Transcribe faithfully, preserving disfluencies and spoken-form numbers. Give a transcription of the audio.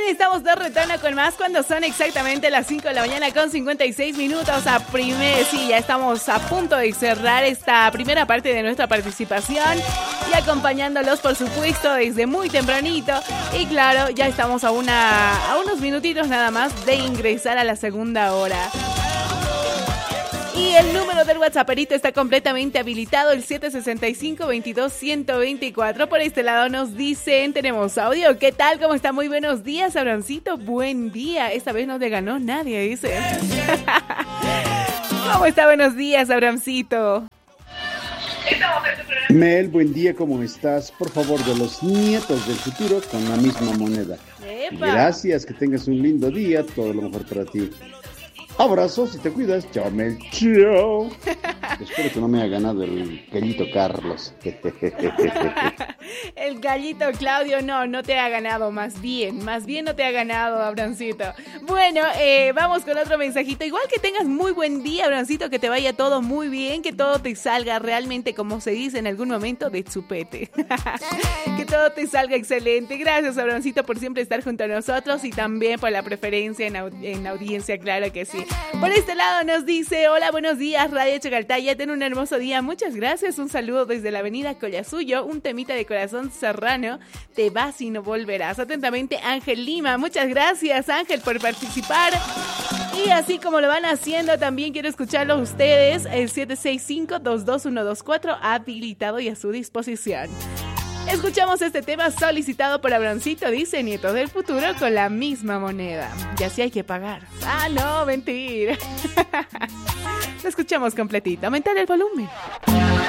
estamos de retorno con más cuando son exactamente las cinco de la mañana con cincuenta y seis minutos. A primer, sí, ya estamos a punto de cerrar esta primera parte de nuestra participación y acompañándolos, por supuesto, desde muy tempranito. Y claro, ya estamos a, una, a unos minutitos nada más de ingresar a la segunda hora. Y el número del WhatsApperito está completamente habilitado, el siete seis cinco, veintidós, ciento veinticuatro. Por este lado nos dicen, tenemos audio. ¿Qué tal? ¿Cómo está? Muy buenos días, Abrancito. Buen día. Esta vez no te ganó nadie, dice. ¿Cómo está? Buenos días, Abrancito. Mel, buen día, ¿cómo estás? Por favor, de los nietos del futuro con la misma moneda. ¡Epa! Gracias, que tengas un lindo día, todo lo mejor para ti. Abrazos y te cuidas. Chao, Mel. Chao. Espero que no me haya ganado el gallito Carlos. El gallito Claudio, no, no te ha ganado, más bien, más bien no te ha ganado, Abrancito. Bueno, eh, vamos con otro mensajito. Igual que tengas muy buen día, Abrancito, que te vaya todo muy bien, que todo te salga realmente, como se dice en algún momento, de chupete. Que todo te salga excelente. Gracias, Abrancito, por siempre estar junto a nosotros y también por la preferencia en, au- en audiencia, claro que sí. Por este lado nos dice, hola, buenos días, Radio Chacartaya, ten un hermoso día, muchas gracias, un saludo desde la avenida Collasuyo, un temita de corazón serrano, te vas y no volverás. Atentamente, Ángel Lima, muchas gracias, Ángel, por participar. Y así como lo van haciendo, también quiero escucharlo a ustedes, el siete seis cinco, dos dos uno dos cuatro, habilitado y a su disposición. Escuchamos este tema solicitado por Abrancito, dice Nietos del Futuro, con la misma moneda. Y así hay que pagar. Ah, no, mentira. Lo escuchamos completito. Aumentar el volumen.